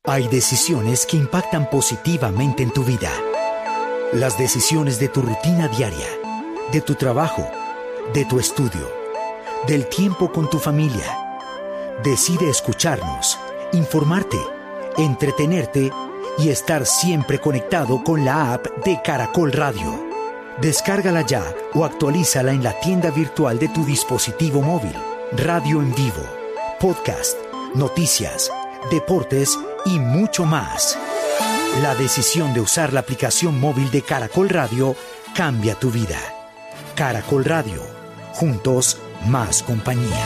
Hay decisiones que impactan positivamente en tu vida. Las decisiones de tu rutina diaria, de tu trabajo, de tu estudio, del tiempo con tu familia. Decide escucharnos, informarte, entretenerte y estar siempre conectado con la app de Caracol Radio. Descárgala ya o actualízala en la tienda virtual de tu dispositivo móvil. Radio en vivo, podcast, noticias, deportes y mucho más. La decisión de usar la aplicación móvil de Caracol Radio cambia tu vida. Caracol Radio. Juntos, más compañía.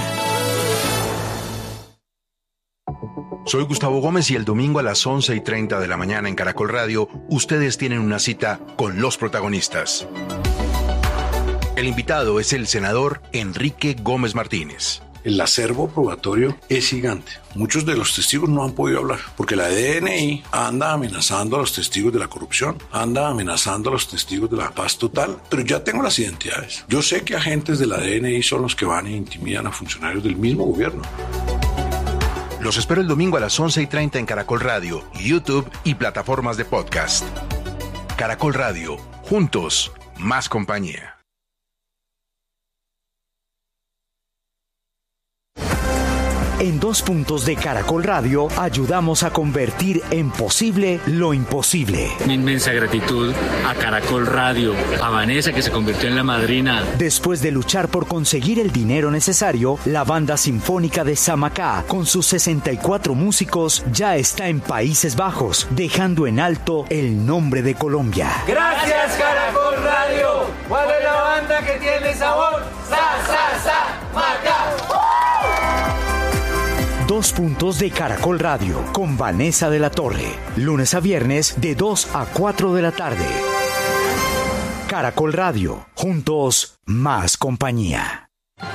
Soy Gustavo Gómez y el domingo a las 11:30 de la mañana en Caracol Radio, ustedes tienen una cita con los protagonistas. El invitado es el senador Enrique Gómez Martínez. El acervo probatorio es gigante. Muchos de los testigos no han podido hablar porque la DNI anda amenazando a los testigos de la corrupción, anda amenazando a los testigos de la paz total, pero ya tengo las identidades. Yo sé que agentes de la DNI son los que van e intimidan a funcionarios del mismo gobierno. Los espero el domingo a las 11:30 en Caracol Radio, YouTube y plataformas de podcast. Caracol Radio, juntos, más compañía. En 2 puntos de Caracol Radio ayudamos a convertir en posible lo imposible. Mi inmensa gratitud a Caracol Radio, a Vanessa que se convirtió en la madrina. Después de luchar por conseguir el dinero necesario, la banda sinfónica de Samacá, con sus 64 músicos, ya está en Países Bajos, dejando en alto el nombre de Colombia. Gracias Caracol Radio. ¿Cuál es la banda que tiene sabor? Macá. 2 puntos de Caracol Radio con Vanessa de la Torre. Lunes a viernes de 2 a 4 de la tarde. Caracol Radio. Juntos, más compañía.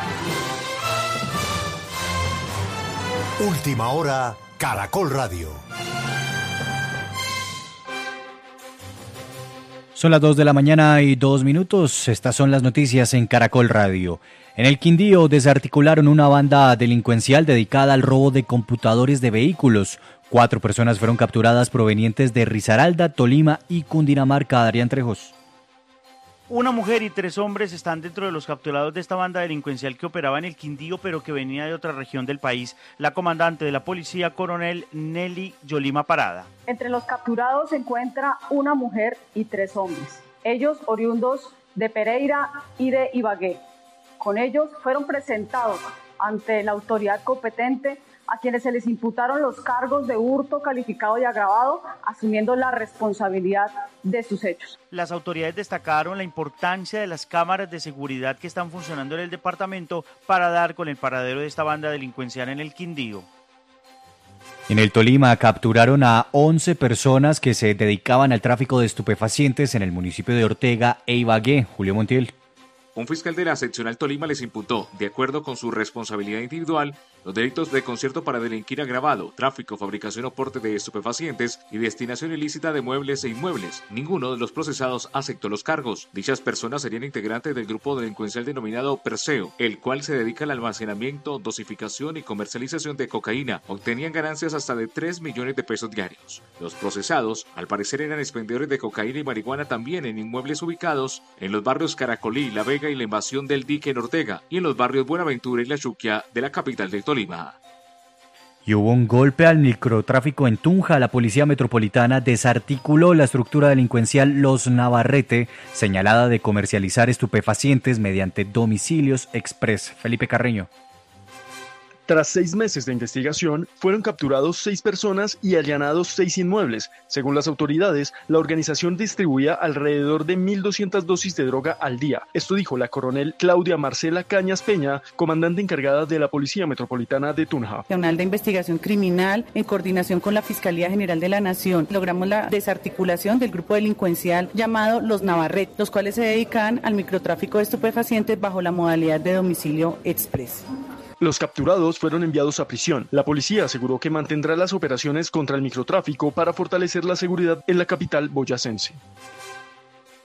Última hora, Caracol Radio. Son las 2 de la mañana y 2 minutos. Estas son las noticias en Caracol Radio. En el Quindío desarticularon una banda delincuencial dedicada al robo de computadores de vehículos. 4 personas fueron capturadas provenientes de Risaralda, Tolima y Cundinamarca. Adrián Trejos. Una mujer y 3 hombres están dentro de los capturados de esta banda delincuencial que operaba en el Quindío, pero que venía de otra región del país. La comandante de la policía, coronel Nelly Yolima Parada. Entre los capturados se encuentra una mujer y 3 hombres, ellos oriundos de Pereira y de Ibagué. Con ellos fueron presentados ante la autoridad competente a quienes se les imputaron los cargos de hurto calificado y agravado, asumiendo la responsabilidad de sus hechos. Las autoridades destacaron la importancia de las cámaras de seguridad que están funcionando en el departamento para dar con el paradero de esta banda delincuencial en el Quindío. En el Tolima capturaron a 11 personas que se dedicaban al tráfico de estupefacientes en el municipio de Ortega e Ibagué. Julio Montiel. Un fiscal de la seccional Tolima les imputó, de acuerdo con su responsabilidad individual, los delitos de concierto para delinquir agravado, tráfico, fabricación o porte de estupefacientes y destinación ilícita de muebles e inmuebles. Ninguno de los procesados aceptó los cargos. Dichas personas serían integrantes del grupo delincuencial denominado Perseo, el cual se dedica al almacenamiento, dosificación y comercialización de cocaína. Obtenían ganancias hasta de 3 millones de pesos diarios. Los procesados, al parecer, eran expendedores de cocaína y marihuana también en inmuebles ubicados en los barrios Caracolí, La Vega y la Invasión del Dique en Ortega y en los barrios Buenaventura y La Chuquia de la capital del Tolima. Y hubo un golpe al microtráfico en Tunja. La Policía Metropolitana desarticuló la estructura delincuencial Los Navarrete, señalada de comercializar estupefacientes mediante domicilios express. Felipe Carreño. Tras 6 meses de investigación, fueron capturados 6 personas y allanados 6 inmuebles. Según las autoridades, la organización distribuía alrededor de 1.200 dosis de droga al día. Esto dijo la coronel Claudia Marcela Cañas Peña, comandante encargada de la Policía Metropolitana de Tunja. Nacional de Investigación Criminal, en coordinación con la Fiscalía General de la Nación, logramos la desarticulación del grupo delincuencial llamado Los Navarrete, los cuales se dedican al microtráfico de estupefacientes bajo la modalidad de domicilio express. Los capturados fueron enviados a prisión. La policía aseguró que mantendrá las operaciones contra el microtráfico para fortalecer la seguridad en la capital boyacense.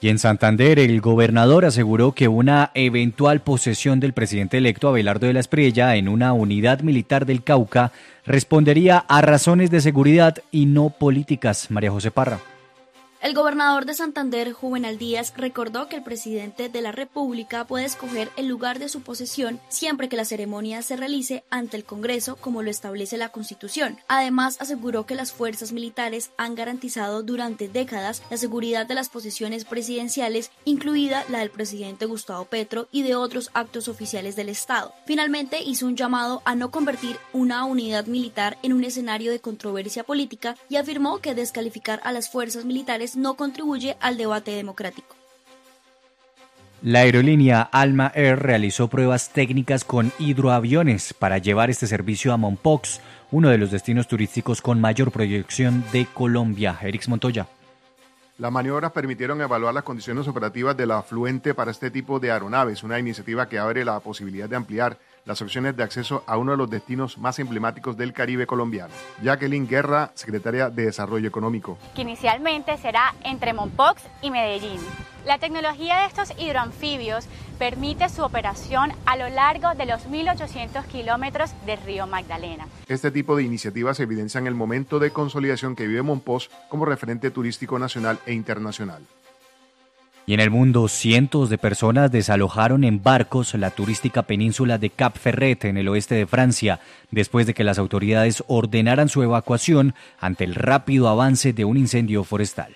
Y en Santander, el gobernador aseguró que una eventual posesión del presidente electo Abelardo de la Espriella en una unidad militar del Cauca respondería a razones de seguridad y no políticas. María José Parra. El gobernador de Santander, Juvenal Díaz, recordó que el presidente de la República puede escoger el lugar de su posesión siempre que la ceremonia se realice ante el Congreso, como lo establece la Constitución. Además, aseguró que las fuerzas militares han garantizado durante décadas la seguridad de las posesiones presidenciales, incluida la del presidente Gustavo Petro y de otros actos oficiales del Estado. Finalmente, hizo un llamado a no convertir una unidad militar en un escenario de controversia política y afirmó que descalificar a las fuerzas militares no contribuye al debate democrático. La aerolínea Alma Air realizó pruebas técnicas con hidroaviones para llevar este servicio a Mompox, uno de los destinos turísticos con mayor proyección de Colombia. Erix Montoya. Las maniobras permitieron evaluar las condiciones operativas del afluente para este tipo de aeronaves, una iniciativa que abre la posibilidad de ampliar las opciones de acceso a uno de los destinos más emblemáticos del Caribe colombiano. Jacqueline Guerra, secretaria de Desarrollo Económico. Que inicialmente será entre Mompox y Medellín. La tecnología de estos hidroanfibios permite su operación a lo largo de los 1.800 kilómetros del río Magdalena. Este tipo de iniciativas evidencian el momento de consolidación que vive Mompox como referente turístico nacional e internacional. Y en el mundo, cientos de personas desalojaron en barcos la turística península de Cap Ferret en el oeste de Francia, después de que las autoridades ordenaran su evacuación ante el rápido avance de un incendio forestal.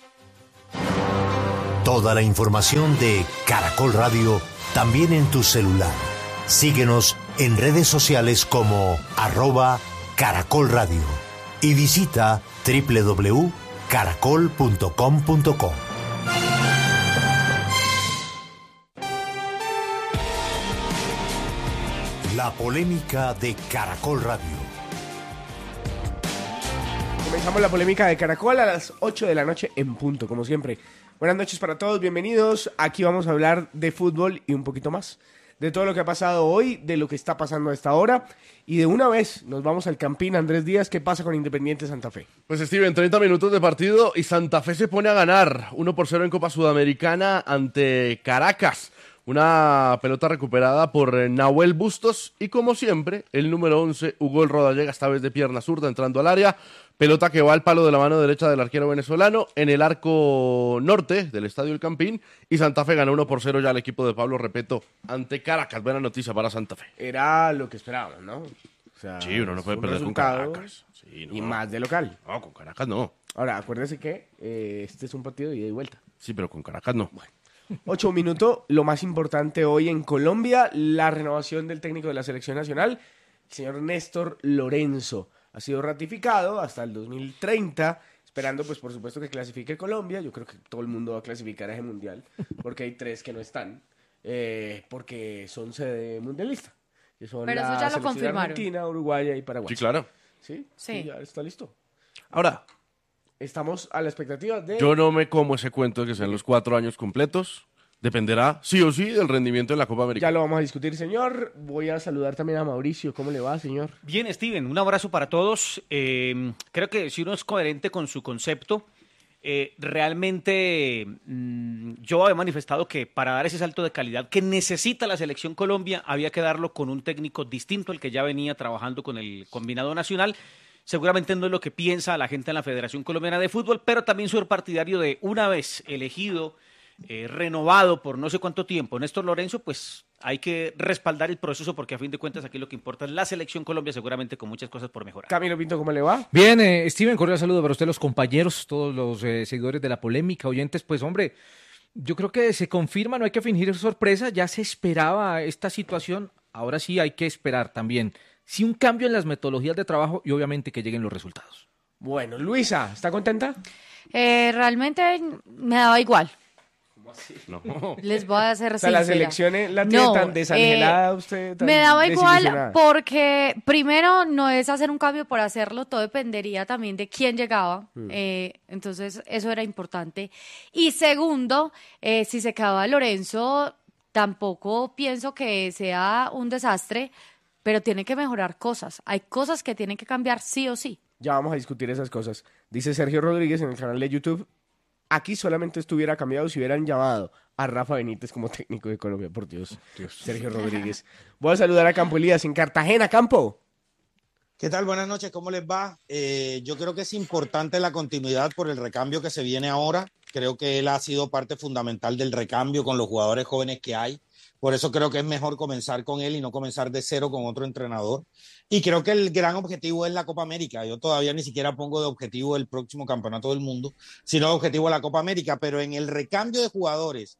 Toda la información de Caracol Radio también en tu celular. Síguenos en redes sociales como @Caracol Radio y visita www.caracol.com.co. La polémica de Caracol Radio. Comenzamos la polémica de Caracol a las 8 de la noche en punto, como siempre. Buenas noches para todos, bienvenidos. Aquí vamos a hablar de fútbol y un poquito más. De todo lo que ha pasado hoy, de lo que está pasando a esta hora. Y de una vez nos vamos al Campín. Andrés Díaz, ¿qué pasa con Independiente Santa Fe? Pues Steven, 30 minutos de partido y Santa Fe se pone a ganar 1-0 en Copa Sudamericana ante Caracas. Una pelota recuperada por Nahuel Bustos y como siempre, el número 11, Hugo El Rodallega, esta vez de pierna zurda entrando al área. Pelota que va al palo de la mano derecha del arquero venezolano en el arco norte del Estadio El Campín y Santa Fe gana 1-0 ya al equipo de Pablo Repeto ante Caracas. Buena noticia para Santa Fe. Era lo que esperábamos, ¿no? O sea, sí, uno no puede perder con Caracas. Sí, no. Y más de local. No, con Caracas no. Ahora, acuérdese que este es un partido de ida y vuelta. Sí, pero con Caracas no. Bueno. 8 minutos, lo más importante hoy en Colombia, la renovación del técnico de la selección nacional, el señor Néstor Lorenzo. Ha sido ratificado hasta el 2030, esperando pues por supuesto que clasifique Colombia. Yo creo que todo el mundo va a clasificar a ese mundial, porque hay 3 que no están, porque son sede mundialista. Que son pero eso ya lo confirmaron. Argentina, Uruguay y Paraguay. Sí, claro. Sí, ya está listo. Ahora, estamos a la expectativa de... Yo no me como ese cuento de que sean los 4 años completos. Dependerá, sí o sí, del rendimiento de la Copa América. Ya lo vamos a discutir, señor. Voy a saludar también a Mauricio. ¿Cómo le va, señor? Bien, Steven. Un abrazo para todos. Creo que si uno es coherente con su concepto, realmente yo había manifestado que para dar ese salto de calidad que necesita la Selección Colombia, había que darlo con un técnico distinto al que ya venía trabajando con el combinado nacional. Seguramente no es lo que piensa la gente en la Federación Colombiana de Fútbol, pero también soy partidario de, una vez elegido, renovado por no sé cuánto tiempo, Néstor Lorenzo, pues hay que respaldar el proceso porque a fin de cuentas aquí lo que importa es la Selección Colombia, seguramente con muchas cosas por mejorar. Camilo Pinto, ¿cómo le va? Bien, Steven, cordial saludo para usted, los compañeros, todos los seguidores de la polémica, oyentes, pues hombre, yo creo que se confirma, no hay que fingir sorpresa, ya se esperaba esta situación, ahora sí hay que esperar también, sí un cambio en las metodologías de trabajo y obviamente que lleguen los resultados. Bueno, Luisa, ¿está contenta? Realmente me daba igual. No. Les voy a hacer sincera. Las elecciones la tiene tan desangelada usted. Tan me daba igual porque primero no es hacer un cambio por hacerlo, todo dependería también de quién llegaba. Entonces eso era importante. Y segundo, si se quedaba Lorenzo, tampoco pienso que sea un desastre, pero tiene que mejorar cosas. Hay cosas que tienen que cambiar sí o sí. Ya vamos a discutir esas cosas. Dice Sergio Rodríguez en el canal de YouTube. aquí solamente estuviera cambiado si hubieran llamado a Rafa Benítez como técnico de Colombia, por Dios. Sergio Rodríguez. Voy a saludar a Campo Elías en Cartagena. Campo. ¿Qué tal? Buenas noches, ¿cómo les va? Yo creo que es importante la continuidad por el recambio que se viene ahora. Creo que él ha sido parte fundamental del recambio con los jugadores jóvenes que hay. Por eso creo que es mejor comenzar con él y no comenzar de cero con otro entrenador. Y creo que el gran objetivo es la Copa América. Yo todavía ni siquiera pongo de objetivo el próximo campeonato del mundo, sino de objetivo la Copa América. Pero en el recambio de jugadores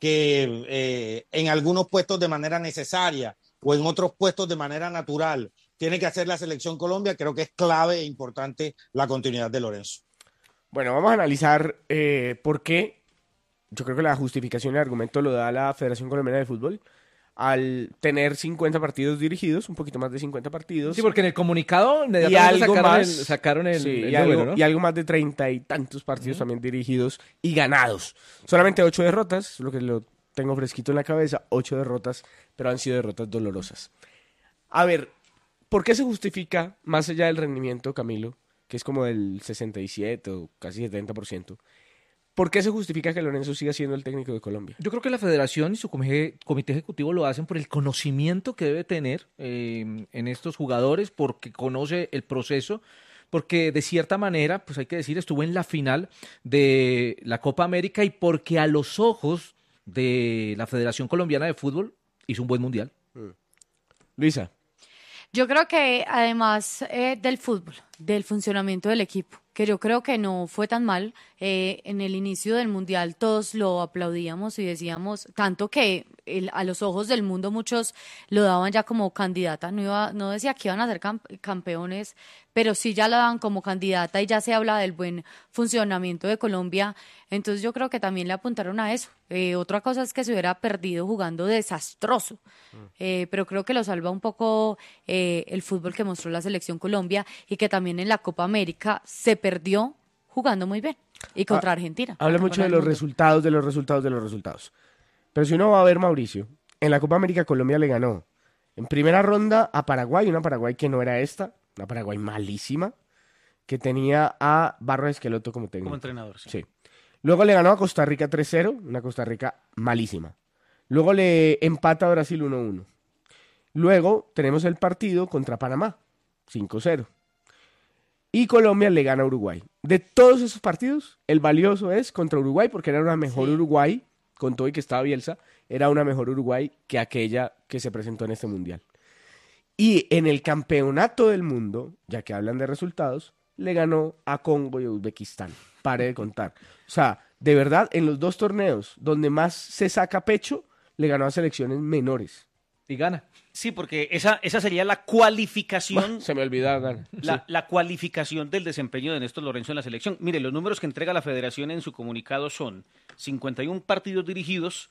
que en algunos puestos de manera necesaria o en otros puestos de manera natural tiene que hacer la selección Colombia, creo que es clave e importante la continuidad de Lorenzo. Bueno, vamos a analizar por qué. Yo creo que la justificación y el argumento lo da la Federación Colombiana de Fútbol al tener 50 partidos dirigidos, un poquito más de 50 partidos. Sí, porque en el comunicado sacaron el número, ¿no? Y algo más de 30 y tantos partidos también dirigidos y ganados. Solamente 8 derrotas, lo que lo tengo fresquito en la cabeza, 8 derrotas, pero han sido derrotas dolorosas. A ver, ¿por qué se justifica, más allá del rendimiento, Camilo, que es como del 67 o casi 70%, ¿por qué se justifica que Lorenzo siga siendo el técnico de Colombia? Yo creo que la federación y su comité ejecutivo lo hacen por el conocimiento que debe tener en estos jugadores, porque conoce el proceso, porque de cierta manera, pues hay que decir, estuvo en la final de la Copa América y porque a los ojos de la Federación Colombiana de Fútbol hizo un buen mundial. Luisa. Yo creo que además del fútbol, del funcionamiento del equipo, que yo creo que no fue tan mal, en el inicio del Mundial todos lo aplaudíamos y decíamos, tanto que a los ojos del mundo muchos lo daban ya como candidata, no decía que iban a ser campeones, pero sí ya lo daban como candidata y ya se habla del buen funcionamiento de Colombia, entonces yo creo que también le apuntaron a eso. Otra cosa es que se hubiera perdido jugando desastroso, pero creo que lo salva un poco el fútbol que mostró la selección Colombia y que también en la Copa América se perdió jugando muy bien y contra Argentina. Habla mucho de los resultados. Pero si uno va a ver, Mauricio, en la Copa América Colombia le ganó en primera ronda a Paraguay, una Paraguay que no era esta, una Paraguay malísima, que tenía a Barros Esqueloto como técnico. Como entrenador, sí. Luego le ganó a Costa Rica 3-0, una Costa Rica malísima. Luego le empata a Brasil 1-1. Luego tenemos el partido contra Panamá, 5-0. Y Colombia le gana a Uruguay. De todos esos partidos, el valioso es contra Uruguay, porque era una mejor Uruguay, con todo y que estaba Bielsa, era una mejor Uruguay que aquella que se presentó en este Mundial. Y en el campeonato del mundo, ya que hablan de resultados, le ganó a Congo y a Uzbekistán. Pare de contar. O sea, de verdad, en los dos torneos donde más se saca pecho, le ganó a selecciones menores. Y gana. Sí, porque esa sería la cualificación. Se me olvidaba ganar. La cualificación del desempeño de Néstor Lorenzo en la selección. Mire, los números que entrega la federación en su comunicado son 51 partidos dirigidos,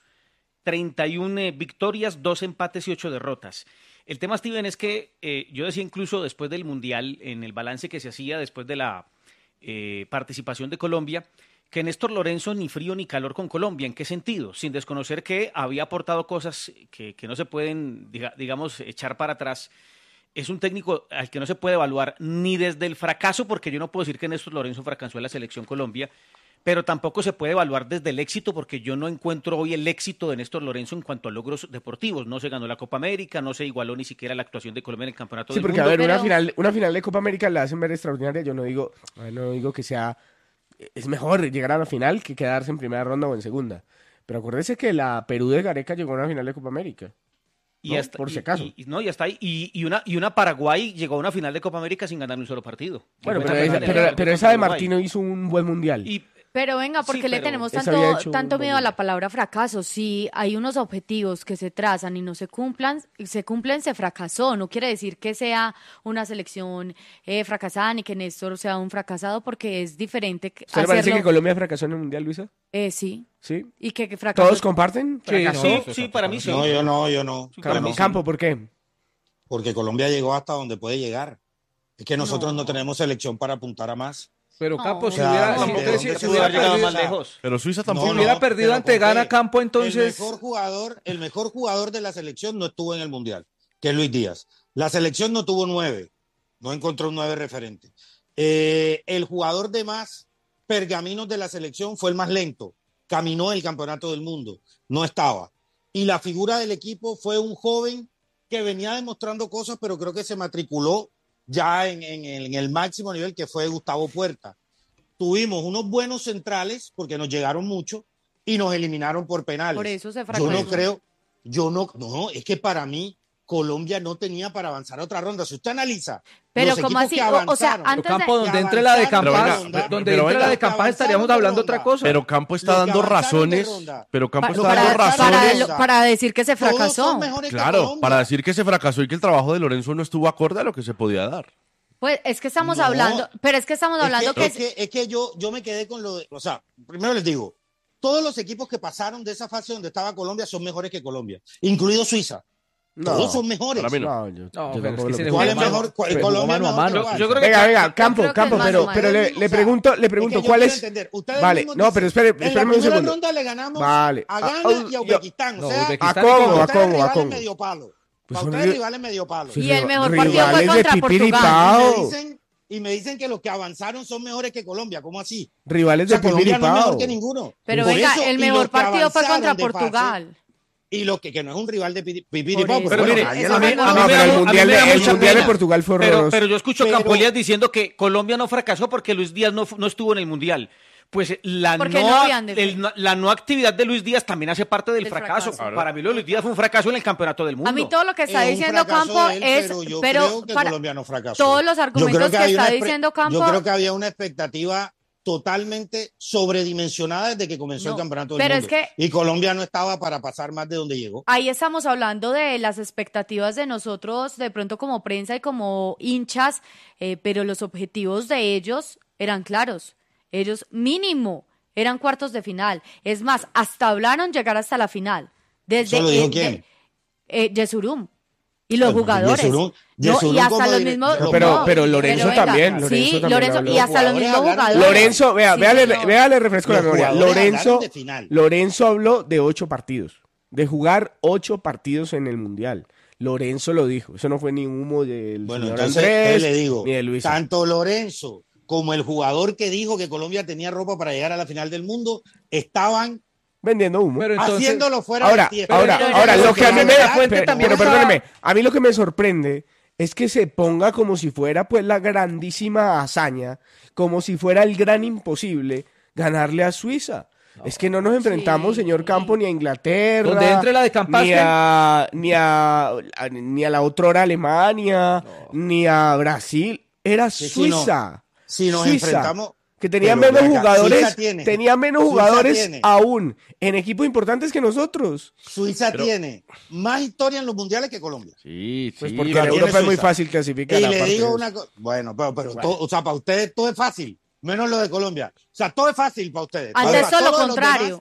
31 victorias, 2 empates y 8 derrotas. El tema, Steven, es que yo decía incluso después del Mundial, en el balance que se hacía después de la participación de Colombia, que Néstor Lorenzo ni frío ni calor con Colombia. ¿En qué sentido? Sin desconocer que había aportado cosas que no se pueden, digamos, echar para atrás. Es un técnico al que no se puede evaluar ni desde el fracaso, porque yo no puedo decir que Néstor Lorenzo fracasó en la selección Colombia, pero tampoco se puede evaluar desde el éxito, porque yo no encuentro hoy el éxito de Néstor Lorenzo en cuanto a logros deportivos. No se ganó la Copa América, no se igualó ni siquiera la actuación de Colombia en el Campeonato del Mundo. Sí, porque a ver, una final de Copa América la hacen ver extraordinaria. Yo no digo que sea... Es mejor llegar a la final que quedarse en primera ronda o en segunda. Pero acuérdese que la Perú de Gareca llegó a una final de Copa América. Y hasta, por si acaso. Y hasta ahí. Y una Paraguay llegó a una final de Copa América sin ganar un solo partido. Bueno, pero esa de Martino hizo un buen mundial. Pero venga, ¿por qué le tenemos tanto miedo a la palabra fracaso? Si hay unos objetivos que se trazan y no se cumplen, se fracasó. No quiere decir que sea una selección fracasada ni que Néstor sea un fracasado, porque es diferente hacerlo. ¿Le parece que Colombia fracasó en el Mundial, Luisa? Sí. ¿Sí? ¿Y que fracasó? ¿Todos comparten? Sí, para mí sí. No, yo no. Campo, ¿por qué? Porque Colombia llegó hasta donde puede llegar. Es que nosotros no tenemos selección para apuntar a más. Pero Campos, si hubiera llegado más lejos. Pero Suiza tampoco. Si hubiera perdido ante Ghana, Campo, entonces... El mejor jugador de la selección no estuvo en el Mundial, que es Luis Díaz. La selección no tuvo 9, no encontró un 9 referente. El jugador de más pergaminos de la selección fue el más lento. Caminó el campeonato del mundo, no estaba. Y la figura del equipo fue un joven que venía demostrando cosas, pero creo que se matriculó ya en el máximo nivel, que fue Gustavo Puerta. Tuvimos unos buenos centrales, porque nos llegaron mucho, y nos eliminaron por penales. Por eso se fracasó. Es que para mí Colombia no tenía para avanzar a otra ronda. Si usted analiza pero los como equipos así, que avanzaron, antes Campo, donde entre la de Campas, estaríamos hablando otra cosa. Pero Campo está dando razones, para decir que se fracasó. Claro, para decir que se fracasó y que el trabajo de Lorenzo no estuvo acorde a lo que se podía dar. Pues es que estamos hablando, pero es que estamos hablando es que yo me quedé con lo de, o sea, primero les digo, todos los equipos que pasaron de esa fase donde estaba Colombia son mejores que Colombia, incluido Suiza. Todos son mejores. Para mí ¿Cuál es mejor? Colombia mano a mano. Yo creo que venga, Campo, pero le pregunto, ¿cuál es? Vale, no, pero espérame un segundo. Ronda le ganamos vale. a Ghana y a Uzbekistán, o sea, a Congo. medio palo. Para ustedes rivales medio palo. Y el mejor partido fue contra Portugal. Y me dicen que los que avanzaron son mejores que Colombia. ¿Cómo así? Rivales de Colombia no es mejor que ninguno. Pero venga, el mejor partido fue contra Portugal. Y lo que no es un rival de pipiripao. Pero mire, el mundial de Portugal fue horroroso. Pero yo escucho a Campolías diciendo que Colombia no fracasó porque Luis Díaz no estuvo en el mundial. Pues la no actividad de Luis Díaz también hace parte del fracaso. Para mí Luis Díaz fue un fracaso en el campeonato del mundo. A mí todo lo que está diciendo Campo es, pero para Colombia no fracasó. Todos los argumentos que está diciendo Campo. Yo creo que había una expectativa totalmente sobredimensionada desde que comenzó el campeonato del mundo. Y Colombia no estaba para pasar más de donde llegó. Ahí estamos hablando de las expectativas de nosotros, de pronto como prensa y como hinchas, pero los objetivos de ellos eran claros. Ellos mínimo eran cuartos de final. Es más, hasta hablaron llegar hasta la final. Desde ¿Eso lo dijo quién? Yesurum. Y los jugadores. Yesurum y hasta los mismos. Pero Lorenzo también. Lorenzo y hasta los mismos jugadores. Lorenzo, véale refresco la memoria. Lorenzo habló de 8 partidos. De jugar 8 partidos en el Mundial. Lorenzo lo dijo. Eso no fue ni humo del señor Andrés, le digo, ni de Luis. Tanto Lorenzo como el jugador que dijo que Colombia tenía ropa para llegar a la final del mundo, estaban vendiendo humo. Haciéndolo fuera de tierra. Ahora, lo que a mí perdóneme, a mí lo que me sorprende es que se ponga como si fuera pues la grandísima hazaña, como si fuera el gran imposible ganarle a Suiza. Es que no nos enfrentamos, señor Campo, ni a Inglaterra, donde entre la de ni a la otrora Alemania, ni a Brasil. Era Suiza. Si nos enfrentamos, que tenía menos jugadores, aún en equipos importantes que nosotros. Suiza tiene más historia en los mundiales que Colombia. Sí, pues porque en Europa es muy fácil clasificar. Y le digo una cosa, o sea, para ustedes todo es fácil, menos lo de Colombia. O sea, todo es fácil para ustedes. Antes todo lo contrario.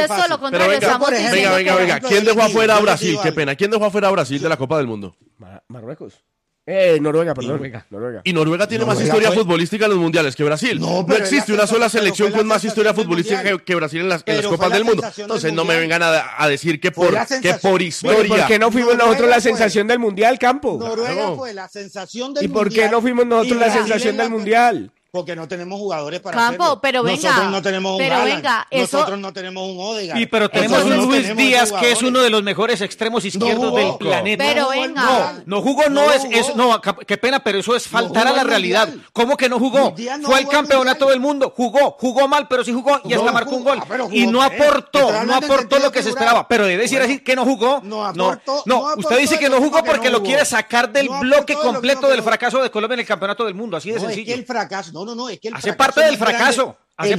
Venga. ¿Quién dejó afuera a Brasil? Qué pena. ¿Quién dejó afuera a Brasil de la Copa del Mundo? Marruecos. Noruega, perdón. Noruega. Y Noruega tiene más historia futbolística en los mundiales que Brasil. No existe una sola selección con más historia futbolística que Brasil en las Copas del Mundo. Entonces no me vengan a decir que por historia. ¿Por qué no fuimos nosotros la sensación del Mundial, Campo? Noruega fue la sensación del Mundial. ¿Y por qué no fuimos nosotros la sensación del Mundial? Porque no tenemos jugadores para Campo, hacerlo. Pero venga, nosotros no tenemos un Haaland, nosotros no tenemos un Odegaard. Y pero tenemos un Luis Díaz que es uno de los mejores extremos izquierdos del planeta. Pero venga. No jugó, qué pena, pero eso es faltar a la realidad. ¿Cómo que no jugó? Fue el campeonato del mundo, jugó mal, pero sí jugó y hasta marcó un gol. Y no aportó lo que se esperaba. Pero debe decir que no jugó. No, usted dice que no jugó porque lo quiere sacar del bloque completo del fracaso de Colombia en el campeonato del mundo, así de sencillo. Es que el fracaso, es que el hace parte del fracaso.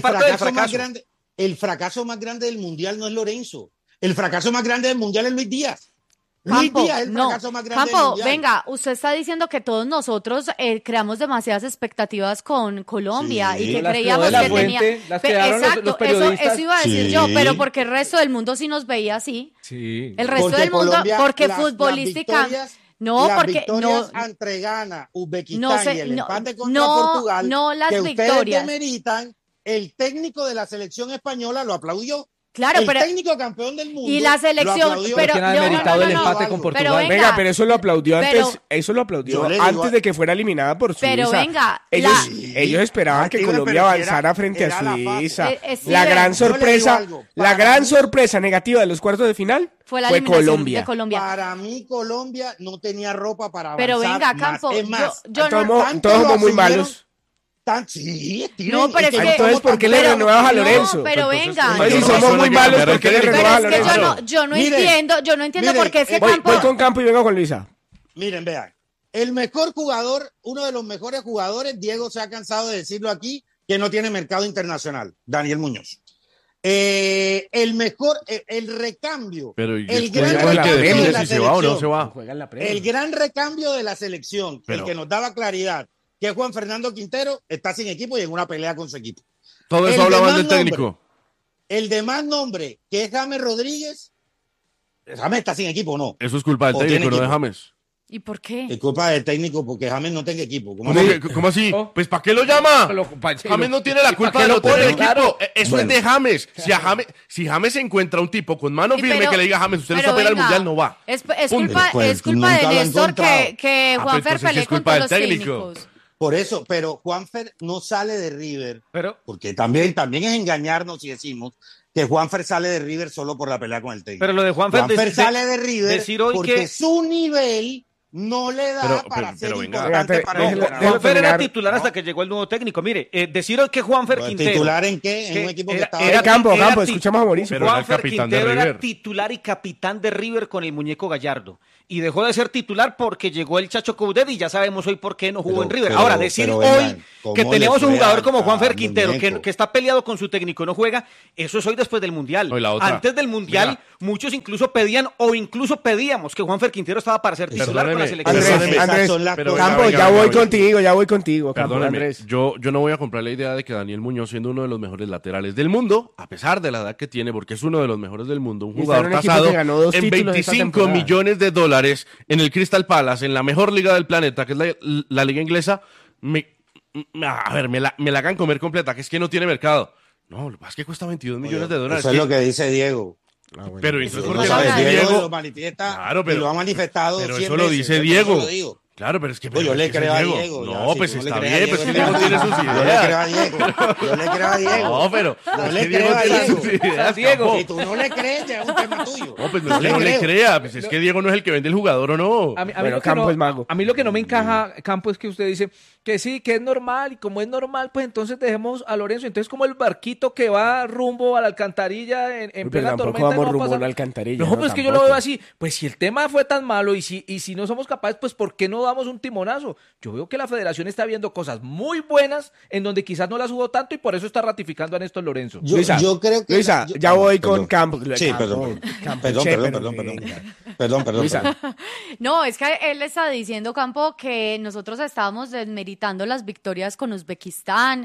El fracaso más grande del mundial no es Lorenzo. El fracaso más grande del mundial es Luis Díaz. Luis Díaz es el fracaso más grande del mundial. Venga, usted está diciendo que todos nosotros creamos demasiadas expectativas con Colombia y que creíamos que tenía. Exacto, eso iba a decir yo, pero porque el resto del mundo sí nos veía así. Sí. El resto del mundo, porque futbolística. Las victorias entre Ghana, Uzbekistán y el empate contra Portugal, las que victorias. Ustedes demeritan, el técnico de la selección española lo aplaudió. Claro, el pero técnico campeón del mundo. y la selección, pero ¿quién ha demeritado el empate con Portugal? Venga, pero eso lo aplaudió pero- antes, eso lo aplaudió Yo le digo antes de que fuera eliminada por Suiza. Pero venga, ellos esperaban que Tigre, Colombia pero si avanzara frente era a la Suiza. sí, La ven. gran Yo le digo sorpresa, algo. la Para gran mí- sorpresa negativa de los cuartos de final fue la eliminación Colombia. de Colombia. Para mí, Colombia no tenía ropa para Pero avanzar venga, más. Campo, Es más, yo Todos no... somos- todos somos muy malos. Sí, No, pero es que... Entonces, ¿por qué le renuevas a Lorenzo? No, pero venga. Pues si no. somos muy malos, ¿por qué le Pero renuevas a es que Lorenzo? yo no Miren, entiendo miren, por qué ese Voy Campo... con Campo y vengo con Luisa. Miren, vean. El mejor jugador, uno de los mejores jugadores, Diego se ha cansado de decirlo aquí, que no tiene mercado internacional, Daniel Muñoz. El mejor, el recambio, Pero el gran recambio de la si se va o no se selección, va. el gran recambio de la selección, Pero- el que nos daba claridad, que es Juan Fernando Quintero, está sin equipo y en una pelea con su equipo. Todo El eso de hablaban más del técnico. nombre, el de más nombre, que es James Rodríguez, James está sin equipo, ¿no? Eso es culpa del O tiene técnico, no de equipo. James. ¿Y por qué? Es culpa del técnico porque James no tenga equipo. ¿Cómo así? Pues ¿para qué lo llama? James no tiene la culpa de no tener equipo. Eso es de James. Si James encuentra un tipo con mano Y firme pero- que le diga a James, usted no pero está para el venga, mundial, no va. Es Punto. culpa, Pues, es culpa nunca de lo ha Néstor encontrado. que Ah, Juanfer pues entonces pelee es con culpa todos los del técnico. técnicos. Por eso, pero Juanfer no sale de River, Pero porque también es engañarnos si decimos que Juanfer sale de River solo por la pelea con el técnico. Pero lo de Juanfer sale de River decir hoy porque que su nivel no le da para ser importante Venga, para déjelo- el déjelo Juanfer era terminar. titular hasta que llegó el nuevo técnico. Mire, decir hoy que Juanfer Pues, Quintero... ¿titular en qué? En que un equipo que era- estaba... era- Campo, era Campo, ti- escuchamos a Mauricio. Pero era el Juanfer capitán de Quintero era River. titular y capitán de River con el muñeco Gallardo. Y dejó de ser titular porque llegó el Chacho Coudet y ya sabemos hoy por qué no jugó en River. Ahora, decir pero hoy vengan, que ¿cómo tenemos le un fue jugador al- como Juanfer al Quintero muñeco? que está peleado con su técnico y no juega, eso es hoy después del Mundial. No, y la otra. Antes del Mundial, Mira. muchos incluso pedían o incluso pedíamos que Juanfer Quintero estaba para ser titular con la Perdóneme, selección. Andrés, esas Andrés, son las pero cosas. Campo, venga, ya venga, voy venga. contigo, Campo, Perdóneme, Andrés. yo no voy a comprar la idea de que Daniel Muñoz, siendo uno de los mejores laterales del mundo, a pesar de la edad que tiene, porque es uno de los mejores del mundo, un Y está en jugador un equipo tasado que ganó 2 en títulos esta 25 temporada. millones de dólares en el Crystal Palace, en la mejor liga del planeta, que es la liga inglesa, me la hagan comer completa, que es que no tiene mercado. No, lo que pasa es que cuesta 22 millones de dólares. Eso es lo que dice Diego. Pero entonces, ¿por Eso qué lo lo sabe dice Diego Diego? lo manifiesta Claro, y pero- lo ha manifestado Pero 100 eso lo veces, dice yo Diego. lo digo. Claro, pero es que... Pues yo le creo a Diego. No, ya, pues si tú está le crees a bien, pues que Diego, Diego tiene sus Yo le creo a ideas. Diego. Yo le creo a Diego. No, pero... Yo es le que creo Diego a tiene Diego. sus ideas, Diego, Campo. si tú no le crees, ya es un tema tuyo. No, pues no es que no le crea, pues es que Diego no es el que vende el jugador o no. A mí Bueno, lo que Campo no- es mago. A mí lo que no me encaja, Campo, es que usted dice que sí, que es normal, y como es normal, pues entonces dejemos a Lorenzo. Entonces, como el barquito que va rumbo a la alcantarilla en Pero plena tampoco tormenta. vamos no rumbo a pasa- una alcantarilla. No, pues es que yo lo tampoco. veo así. Pues si el tema fue tan malo y si no somos capaces, pues ¿por qué no damos un timonazo? Yo veo que la federación está viendo cosas muy buenas en donde quizás no las hubo tanto y por eso está ratificando a Néstor Lorenzo. Yo creo que... Luisa, yo- ya voy con perdón. Campo. Sí, Campo, perdón. Campo, Perdón, che, perdón, pero perdón, venga. perdón. Luisa. No, es que él está diciendo, Campo, que nosotros estábamos desmeritando las victorias con Uzbekistán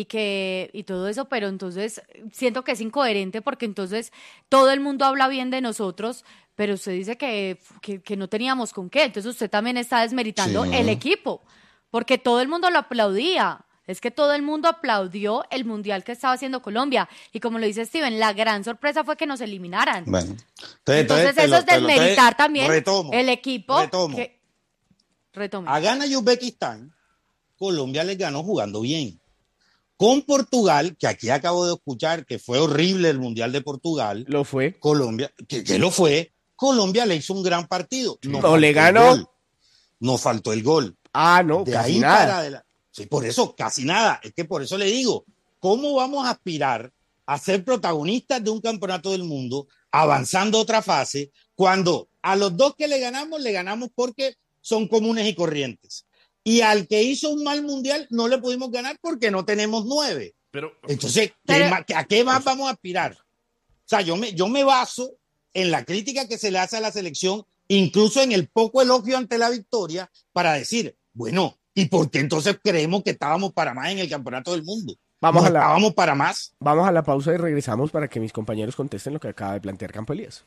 y todo eso, pero entonces siento que es incoherente porque entonces todo el mundo habla bien de nosotros, pero usted dice que no teníamos con qué, entonces usted también está desmeritando Sí. el equipo, porque todo el mundo lo aplaudía. Es que todo el mundo aplaudió el mundial que estaba haciendo Colombia. Y como lo dice Steven, la gran sorpresa fue que nos eliminaran. Bueno, Entonces te eso lo- es te lo- desmeritar te- también retomo, el equipo. retomo. Retome. A Ghana y Uzbekistán, Colombia les ganó jugando bien. Con Portugal, que aquí acabo de escuchar que fue horrible el Mundial de Portugal. Lo fue. Colombia, que lo fue. Colombia le hizo un gran partido. No le ganó. No faltó el gol. Ah, no, De casi ahí nada. para adelante. Sí, por eso, casi nada. Es que por eso le digo, ¿cómo vamos a aspirar a ser protagonistas de un campeonato del mundo, avanzando otra fase, cuando a los dos que le ganamos porque son comunes y corrientes? Y al que hizo un mal mundial no le pudimos ganar porque no tenemos 9. Entonces, ¿a qué más vamos a aspirar? O sea, yo me baso en la crítica que se le hace a la selección, incluso en el poco elogio ante la victoria, para decir, bueno, ¿y por qué entonces creemos que estábamos para más en el campeonato del mundo? Vamos a la- estábamos para más. Vamos a la pausa y regresamos para que mis compañeros contesten lo que acaba de plantear Campo Elías.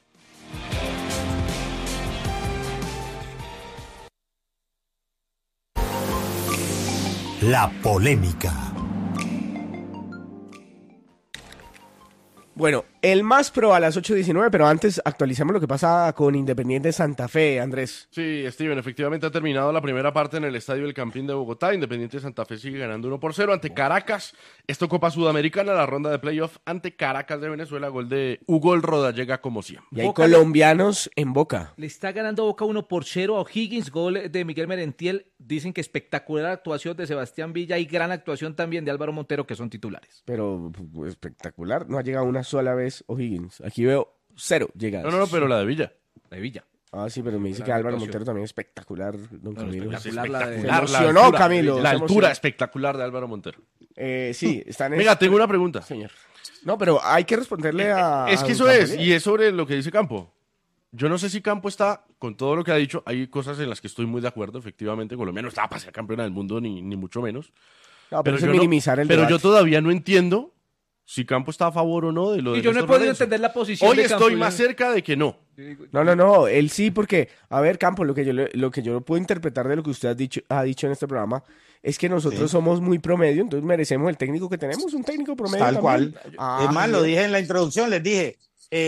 La polémica. Bueno, el más pro a las 8:19, pero antes actualicemos lo que pasa con Independiente Santa Fe, Andrés. Sí, Steven, efectivamente ha terminado la primera parte en el Estadio El Campín de Bogotá. Independiente Santa Fe sigue ganando 1-0 ante Caracas. Esto Copa Sudamericana, la ronda de playoff ante Caracas de Venezuela. Gol de Hugo El Rodallega como siempre. Y hay colombianos en Boca. Le está ganando Boca 1-0 a O'Higgins, gol de Miguel Merentiel. Dicen que espectacular actuación de Sebastián Villa y gran actuación también de Álvaro Montero, que son titulares. Pero espectacular, no ha llegado una sola vez O'Higgins. Aquí veo 0 llegadas. No, pero la de Villa. La de Villa. Ah, sí, pero me dice que Álvaro Montero también es espectacular, don Camilo. Espectacular, Camilo. La altura espectacular de Álvaro Montero. Sí, están en... Venga, tengo una pregunta. Señor. No, pero hay que responderle a... Es que eso es, y es sobre lo que dice Campo. Yo no sé si Campo está, con todo lo que ha dicho, hay cosas en las que estoy muy de acuerdo, efectivamente. Colombia no está para ser campeona del mundo, ni mucho menos. No, pero eso es minimizar el Pero debate. yo todavía no entiendo si Campo está a favor o no de lo de Y yo no he Néstor podido Lorenzo. entender la posición Hoy de Campo. estoy más cerca de que no. No, él sí, porque, a ver, Campo, lo que yo puedo interpretar de lo que usted ha dicho en este programa es que nosotros somos muy promedio, entonces merecemos el técnico que tenemos, un técnico promedio. Tal también. cual. Es más, lo dije en la introducción, les dije,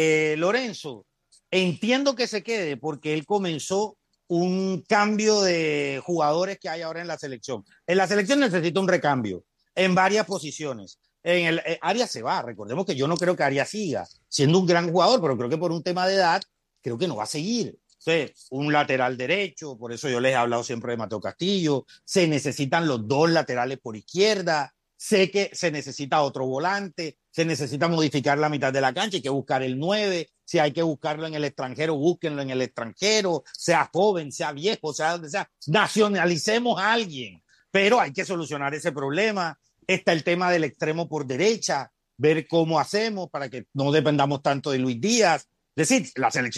Lorenzo, entiendo que se quede porque él comenzó un cambio de jugadores que hay ahora en la selección. En la selección necesita un recambio en varias posiciones. En el Arias se va, recordemos que yo no creo que Arias siga siendo un gran jugador, pero creo que por un tema de edad, creo que no va a seguir. Entonces, un lateral derecho, por eso yo les he hablado siempre de Mateo Castillo, se necesitan los dos laterales por izquierda, sé que se necesita otro volante, se necesita modificar la mitad de la cancha, hay que buscar el 9, si hay que buscarlo en el extranjero, búsquenlo en el extranjero, sea joven, sea viejo, sea donde sea, nacionalicemos a alguien, pero hay que solucionar ese problema. Está el tema del extremo por derecha, ver cómo hacemos para que no dependamos tanto de Luis Díaz. Es decir, la selección